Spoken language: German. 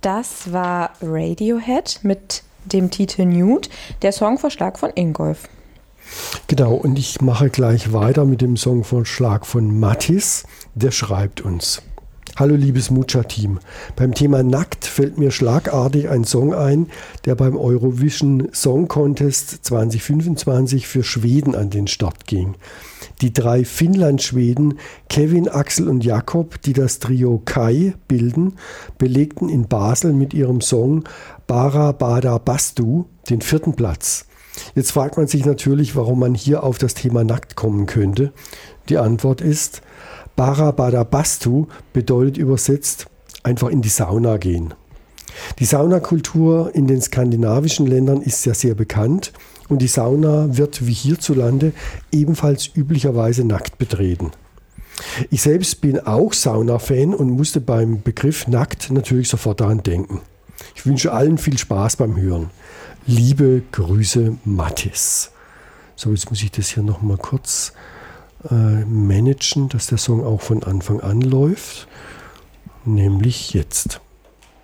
Das war Radiohead mit dem Titel Nude, der Songvorschlag von Ingolf. Genau, und ich mache gleich weiter mit dem Songvorschlag von Mathis. Der schreibt uns: Hallo liebes Mucha-Team, beim Thema Nackt fällt mir schlagartig ein Song ein, der beim Eurovision Song Contest 2025 für Schweden an den Start ging. Die 3 Finnland-Schweden, Kevin, Axel und Jakob, die das Trio Kai bilden, belegten in Basel mit ihrem Song Bara Bada Bastu den 4. Platz. Jetzt fragt man sich natürlich, warum man hier auf das Thema Nackt kommen könnte. Die Antwort ist: Bara Bada Bastu bedeutet übersetzt einfach in die Sauna gehen. Die Saunakultur in den skandinavischen Ländern ist ja sehr bekannt und die Sauna wird wie hierzulande ebenfalls üblicherweise nackt betreten. Ich selbst bin auch Sauna-Fan und musste beim Begriff nackt natürlich sofort daran denken. Ich wünsche allen viel Spaß beim Hören. Liebe Grüße, Mathis. So, jetzt muss ich das hier nochmal kurz managen, dass der Song auch von Anfang an läuft. Nämlich jetzt.